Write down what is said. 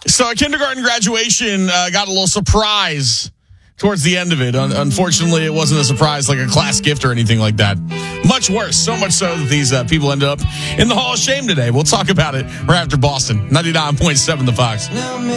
So a kindergarten graduation got a little surprise towards the end of it. Unfortunately, it wasn't a surprise like a class gift or anything like that. Much worse, so much so that these people ended up in the Hall of Shame today. We'll talk about it right after Boston. 99.7 The Fox.